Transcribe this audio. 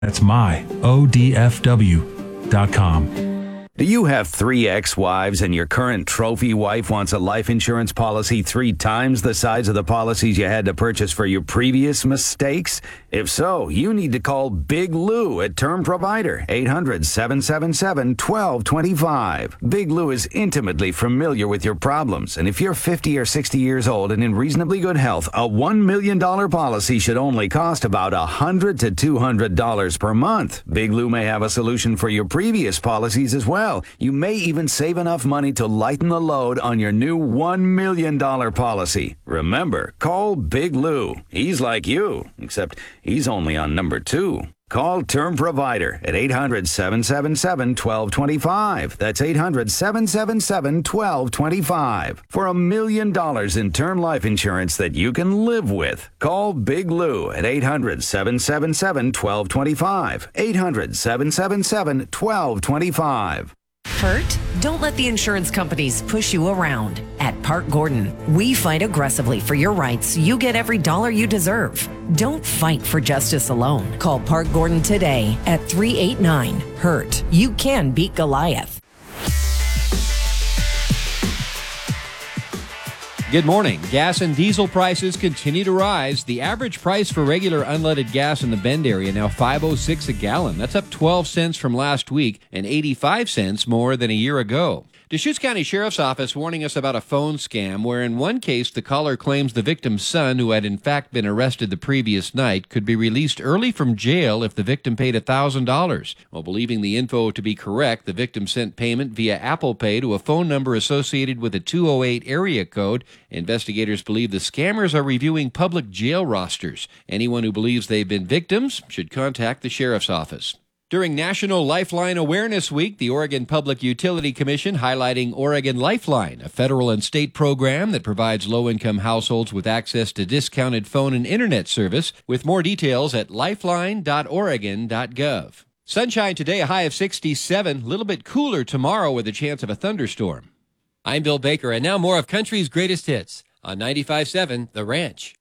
That's myodfw.com. Do you have 3 ex-wives and your current trophy wife wants a life insurance policy 3 times the size of the policies you had to purchase for your previous mistakes? If so, you need to call Big Lou at Term Provider, 800-777-1225. Big Lou is intimately familiar with your problems, and if you're 50 or 60 years old and in reasonably good health, a $1 million policy should only cost about $100 to $200 per month. Big Lou may have a solution for your previous policies as well. You may even save enough money to lighten the load on your new $1 million policy. Remember, call Big Lou. He's like you, except he's only on number 2. Call Term Provider at 800-777-1225. That's 800-777-1225. For $1 million in term life insurance that you can live with. Call Big Lou at 800-777-1225. 800-777-1225. Hurt? Don't let the insurance companies push you around. At Park Gordon, we fight aggressively for your rights so you get every dollar you deserve. Don't fight for justice alone. Call Park Gordon today at 389-HURT. You can beat Goliath. Good morning. Gas and diesel prices continue to rise. The average price for regular unleaded gas in the Bend area now $5.06 a gallon. That's up 12 cents from last week and 85 cents more than a year ago. Deschutes County Sheriff's Office warning us about a phone scam where in one case the caller claims the victim's son, who had in fact been arrested the previous night, could be released early from jail if the victim paid $1,000. While believing the info to be correct, the victim sent payment via Apple Pay to a phone number associated with a 208 area code. Investigators believe the scammers are reviewing public jail rosters. Anyone who believes they've been victims should contact the Sheriff's Office. During National Lifeline Awareness Week, the Oregon Public Utility Commission highlighting Oregon Lifeline, a federal and state program that provides low-income households with access to discounted phone and internet service, with more details at lifeline.oregon.gov. Sunshine today, a high of 67, a little bit cooler tomorrow with a chance of a thunderstorm. I'm Bill Baker, and now more of country's greatest hits on 95.7 The Ranch.